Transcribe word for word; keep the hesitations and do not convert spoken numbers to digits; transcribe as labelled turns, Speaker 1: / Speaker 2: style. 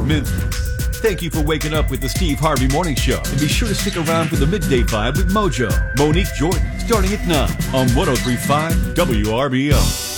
Speaker 1: Memphis. Thank you for waking up with the Steve Harvey Morning Show. And be sure to stick around for the Midday Vibe with Mojo, Monique Jordan, starting at nine on one oh three point five W R B O.